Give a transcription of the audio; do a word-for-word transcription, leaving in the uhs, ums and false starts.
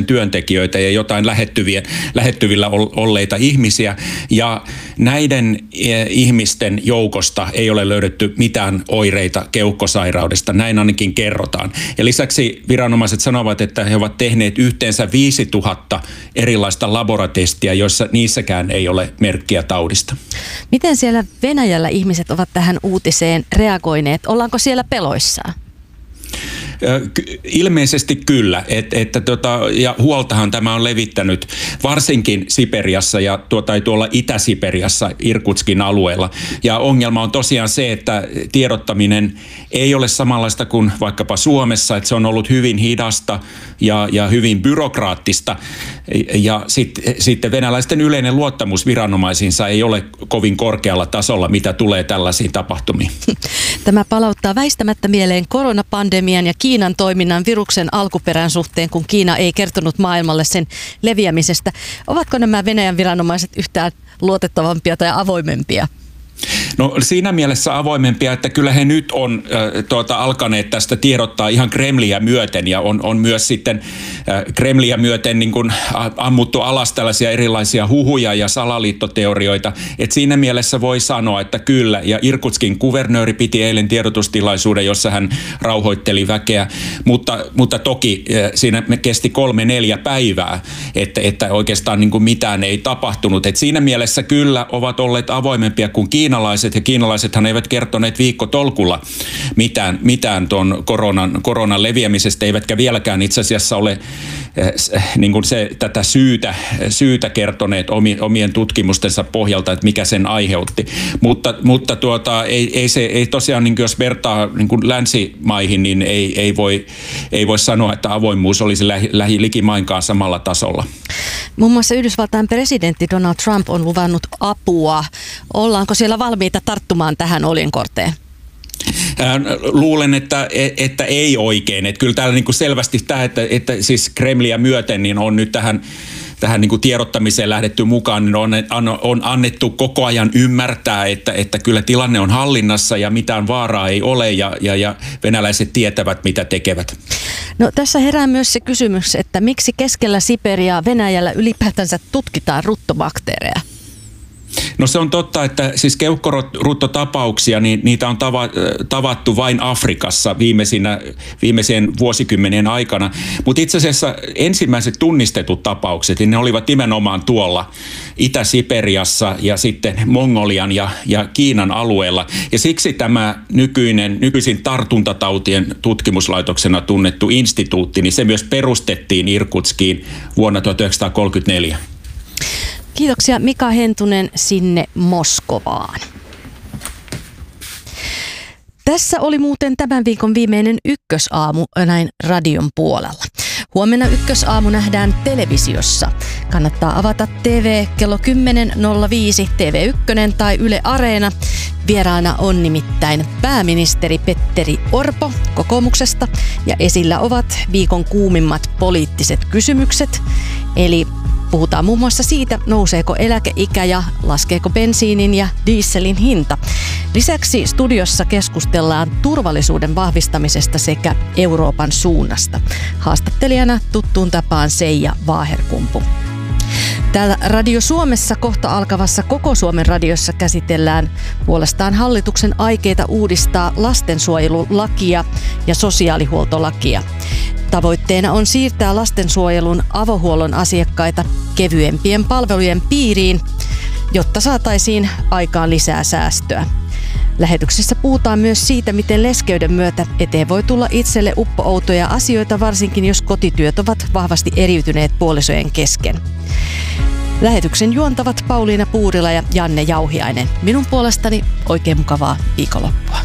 työntekijöitä ja jotain lähettyviä, lähettyvillä olleita ihmisiä. Ja näiden ihmisten joukosta ei ole löydetty mitään oireita keuhkosairaudesta. Näin ainakin kerrotaan. Ja lisäksi viranomaiset sanovat, että he ovat tehneet yhteensä viisituhatta erilaista laboratestia, joissa niissäkään ei ole merkkiä taudista. Miten siellä Venäjällä ihmiset ovat tähän uutiseen reagoineet? Ollaanko siellä peloissaan? Ilmeisesti kyllä, et, että tota, ja huoltahan tämä on levittänyt varsinkin Siperiassa ja tuo, tai tuolla Itä-Siperiassa Irkutskin alueella. Ja ongelma on tosiaan se, että tiedottaminen ei ole samanlaista kuin vaikkapa Suomessa, että se on ollut hyvin hidasta ja, ja hyvin byrokraattista. Ja sitten sit venäläisten yleinen luottamus viranomaisiinsa ei ole kovin korkealla tasolla, mitä tulee tällaisiin tapahtumiin. Tämä palauttaa väistämättä mieleen koronapandemian ja Kiinan toiminnan viruksen alkuperän suhteen, kun Kiina ei kertonut maailmalle sen leviämisestä. Ovatko nämä Venäjän viranomaiset yhtään luotettavampia tai avoimempia? No siinä mielessä avoimempia, että kyllä he nyt on äh, tuota, alkaneet tästä tiedottaa ihan Kremliä myöten ja on, on myös sitten äh, Kremliä myöten niin kuin ammuttu alas tällaisia erilaisia huhuja ja salaliittoteorioita. Et siinä mielessä voi sanoa, että kyllä. Ja Irkutskin kuvernööri piti eilen tiedotustilaisuuden, jossa hän rauhoitteli väkeä, mutta, mutta toki äh, siinä kesti kolme neljä päivää, että, että oikeastaan niin kuin mitään ei tapahtunut. Et siinä mielessä kyllä ovat olleet avoimempia kuin kiinalaiset. Ja kiinalaisethan eivät kertoneet viikkotolkulla mitään, mitään tuon koronan, koronan leviämisestä, eivätkä vieläkään itse asiassa ole äh, niin kuin se, tätä syytä, syytä kertoneet omien, omien tutkimustensa pohjalta, että mikä sen aiheutti. Mutta, mutta tuota, ei, ei, se, ei tosiaan, niin jos vertaa niin kuin länsimaihin, niin ei, ei, voi, ei voi sanoa, että avoimuus olisi lähi, lähi likimainkaan samalla tasolla. Muun muassa Yhdysvaltain presidentti Donald Trump on luvannut apua. Ollaanko siellä valmiita tarttumaan tähän oljenkorteen? Luulen, että, että ei oikein. Että kyllä täällä niin kuin selvästi tämä, että, että siis Kremliä myöten niin on nyt tähän, tähän niin kuin tiedottamiseen lähdetty mukaan, niin on, on annettu koko ajan ymmärtää, että, että kyllä tilanne on hallinnassa ja mitään vaaraa ei ole ja, ja, ja venäläiset tietävät, mitä tekevät. No tässä herää myös se kysymys, että miksi keskellä Siperiaa Venäjällä ylipäätänsä tutkitaan ruttobakteereja? No se on totta, että siis keuhkoruttotapauksia, niin niitä on tava, tavattu vain Afrikassa viimeisinä, viimeisien vuosikymmenien aikana. Mutta itse asiassa ensimmäiset tunnistetut tapaukset, niin ne olivat nimenomaan tuolla Itä-Siperiassa ja sitten Mongolian ja, ja Kiinan alueella. Ja siksi tämä nykyinen, nykyisin tartuntatautien tutkimuslaitoksena tunnettu instituutti, niin se myös perustettiin Irkutskiin vuonna tuhatyhdeksänsataakolmekymmentäneljä. Kiitoksia Mika Hentunen sinne Moskovaan. Tässä oli muuten tämän viikon viimeinen Ykkösaamu näin radion puolella. Huomenna Ykkösaamu nähdään televisiossa. Kannattaa avata T V kello kymmenen nolla viisi, T V yksi tai Yle Areena. Vieraana on nimittäin pääministeri Petteri Orpo kokoomuksesta ja esillä ovat viikon kuumimmat poliittiset kysymykset. Eli puhutaan muun muassa siitä, nouseeko eläkeikä ja laskeeko bensiinin ja dieselin hinta. Lisäksi studiossa keskustellaan turvallisuuden vahvistamisesta sekä Euroopan suunnasta. Haastattelijana tuttuun tapaan Seija Vaaherkumpu. Täällä Radio Suomessa kohta alkavassa Koko Suomen radiossa käsitellään puolestaan hallituksen aikeita uudistaa lastensuojelulakia ja sosiaalihuoltolakia. Tavoitteena on siirtää lastensuojelun avohuollon asiakkaita kevyempien palvelujen piiriin, jotta saataisiin aikaan lisää säästöä. Lähetyksessä puhutaan myös siitä, miten leskeyden myötä eteen voi tulla itselle uppo-outoja asioita, varsinkin jos kotityöt ovat vahvasti eriytyneet puolisojen kesken. Lähetyksen juontavat Pauliina Puurila ja Janne Jauhiainen. Minun puolestani oikein mukavaa viikonloppua.